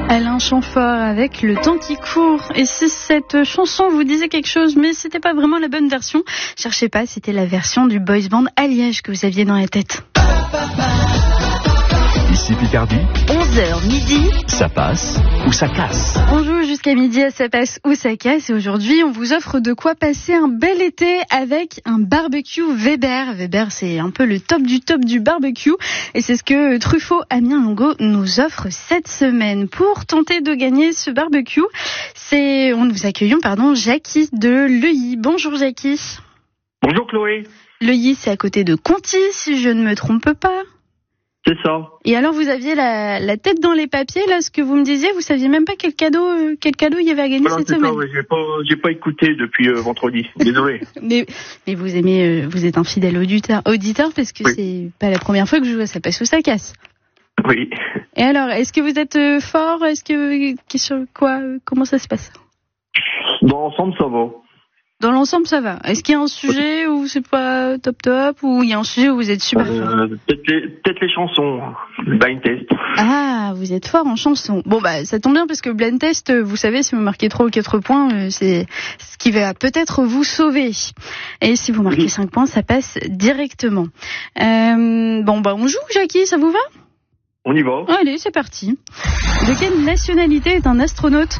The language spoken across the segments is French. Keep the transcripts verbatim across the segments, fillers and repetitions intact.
Alain Chamfort avec Le temps qui court. Et si cette chanson vous disait quelque chose, mais c'était pas vraiment la bonne version, cherchez pas, c'était la version du boys band Alliage que vous aviez dans la tête. Ici Picardie, onze heures midi, ça passe ou ça casse. On joue jusqu'à midi à Ça passe ou ça casse et aujourd'hui on vous offre de quoi passer un bel été avec un barbecue Weber. Weber c'est un peu le top du top du barbecue et c'est ce que Truffaut Amiens Longo nous offre cette semaine. Pour tenter de gagner ce barbecue, c'est on nous accueillons pardon Jackie de Leuilly. Bonjour Jackie. Bonjour Chloé. Leuilly c'est à côté de Conty si je ne me trompe pas. C'est ça. Et alors, vous aviez la, la tête dans les papiers, là, ce que vous me disiez, vous saviez même pas quel cadeau, euh, quel cadeau il y avait à gagner voilà, cette c'est semaine. Ça, ouais, j'ai pas, j'ai pas écouté depuis euh, vendredi. Désolé. mais, mais vous aimez, euh, vous êtes un fidèle auditeur, auditeur parce que oui. C'est pas la première fois que je joue à Ça passe ou ça casse. Oui. Et alors, est-ce que vous êtes euh, fort? Est-ce que, sur quoi, euh, comment ça se passe? Dans l'ensemble, ça va. Dans l'ensemble, ça va. Est-ce qu'il y a un sujet où c'est pas top top, ou il y a un sujet où vous êtes super euh, fort? Peut-être les, peut-être les chansons. Blind test. Ah, vous êtes fort en chanson. Bon, bah, ça tombe bien parce que blind test, vous savez, si vous marquez trois ou quatre points, c'est ce qui va peut-être vous sauver. Et si vous marquez cinq points, ça passe directement. Euh, bon, bah, on joue, Jackie, ça vous va? On y va. Allez, c'est parti. De quelle nationalité est un astronaute?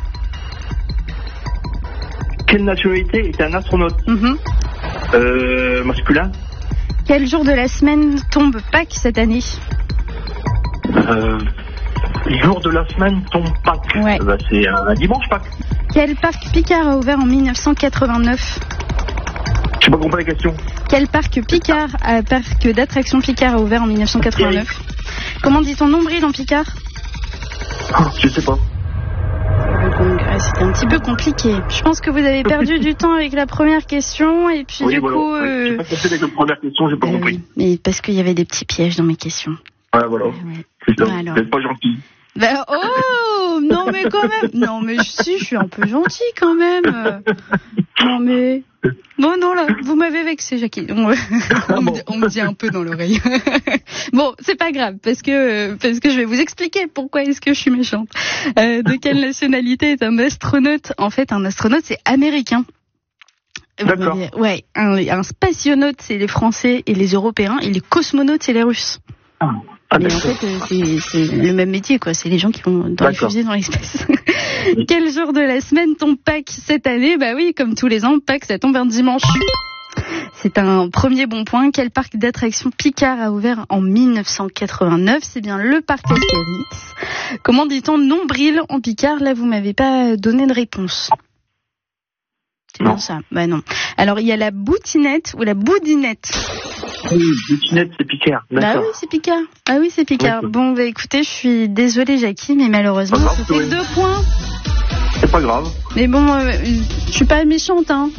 Quelle nationalité est un astronaute? mm-hmm. euh, Masculin. Quel jour de la semaine tombe Pâques cette année? euh, Jour de la semaine tombe Pâques. Ouais. Bah, c'est un dimanche Pâques. Quel parc Picard a ouvert en dix-neuf cent quatre-vingt-neuf? Je n'ai pas compris la question. Quel parc Picard, a, parc d'attractions Picard a ouvert en dix-neuf cent quatre-vingt-neuf? Comment dit-on nombril en Picard? Oh, je sais pas. C'était un petit peu compliqué. Je pense que vous avez perdu du temps avec la première question et puis oui, du voilà. coup... Euh... Euh... J'ai pas compris avec la première question, j'ai pas euh, compris. Oui. Mais parce qu'il y avait des petits pièges dans mes questions. Ouais, voilà. Euh, ouais. C'est ça. Alors... Vous n'êtes pas gentil. Ben, oh non mais quand même. Non mais si, je suis un peu gentil quand même. Non mais... Non, non, là, vous m'avez vexé, Jackie. On, on, me, on me dit un peu dans l'oreille. Bon, c'est pas grave, parce que, parce que je vais vous expliquer pourquoi est-ce que je suis méchante. Euh, de quelle nationalité est un astronaute? En fait, un astronaute, c'est américain. D'accord. Ouais, un, un spationaute, c'est les Français et les Européens, et les cosmonautes, c'est les Russes. Ah. Ah, mais en fait, c'est, c'est le même métier, quoi. C'est les gens qui vont dans les fusées dans l'espace. Quel jour de la semaine tombe Pâques cette année? Bah oui, comme tous les ans, Pâques, ça tombe un dimanche. C'est un premier bon point. Quel parc d'attractions Picard a ouvert en dix-neuf cent quatre-vingt-neuf? C'est bien le parc Astérix. Comment dit-on nombril en Picard? Là, vous m'avez pas donné de réponse. C'est non. Bien ça. Bah non. Alors, il y a la boutinette ou la boudinette. Oui, boutinette, c'est Picard. D'accord. Bah oui, c'est Picard. Ah oui, c'est Picard. Oui, bon, bah écoutez, je suis désolée, Jackie, mais malheureusement, ça fait oui. deux points. C'est pas grave. Mais bon, euh, je suis pas méchante, hein.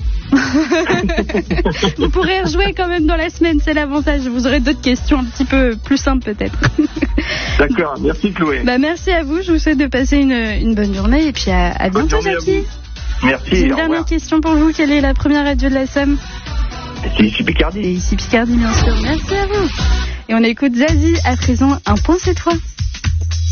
Vous pourrez rejouer quand même dans la semaine, c'est l'avantage. Vous aurez d'autres questions un petit peu plus simples peut-être. D'accord, merci Chloé. Bah merci à vous, je vous souhaite de passer une, une bonne journée et puis à, à bientôt, Jackie. Merci. J'ai une dernière question pour vous. Quelle est la première radio de la Somme? C'est ici Picardie. C'est ici Picardie, bien sûr. Merci à vous. Et on écoute Zazie à présent. Un point, c'est toi.